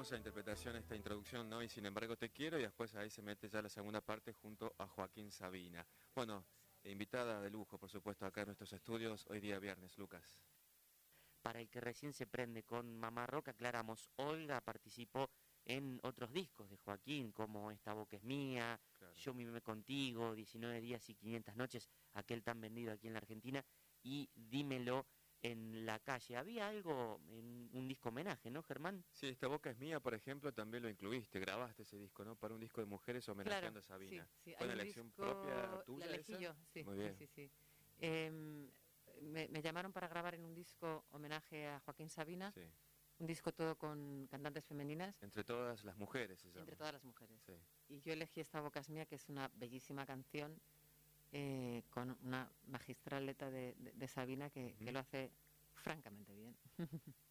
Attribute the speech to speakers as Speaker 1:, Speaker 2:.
Speaker 1: hermosa interpretación, esta introducción, ¿no? Y sin embargo te quiero, y después ahí se mete ya la segunda parte junto a Joaquín Sabina. Bueno, invitada de lujo, por supuesto, acá en nuestros estudios, hoy día viernes, Lucas.
Speaker 2: Para el que recién se prende con Mamá Rock, aclaramos, Olga participó en otros discos de Joaquín, como Esta boca es mía,
Speaker 1: Claro.
Speaker 2: Yo mimé contigo, 19 días y 500 noches, aquel tan vendido aquí en la Argentina, y Dímelo en la calle. Había algo en un disco homenaje, ¿no, Germán?
Speaker 1: Sí, Esta boca es mía, por ejemplo, también lo incluiste, grabaste ese disco, ¿no? Para un disco de mujeres
Speaker 3: Claro,
Speaker 1: homenajeando a Sabina.
Speaker 3: sí,
Speaker 1: ¿Fue
Speaker 3: hay
Speaker 1: una
Speaker 3: un
Speaker 1: elección propia
Speaker 3: disco, la
Speaker 1: tuya
Speaker 3: elegí
Speaker 1: esa?
Speaker 3: yo, sí,
Speaker 1: Muy bien.
Speaker 3: sí. Me llamaron para grabar en un disco homenaje a Joaquín Sabina,
Speaker 1: Sí.
Speaker 3: un disco todo con cantantes femeninas,
Speaker 1: Entre todas las mujeres se llama.
Speaker 3: entre todas las mujeres.
Speaker 1: Sí.
Speaker 3: Y yo elegí Esta boca es mía, que es una bellísima canción, con una magistral letra de Sabina que lo hace francamente bien.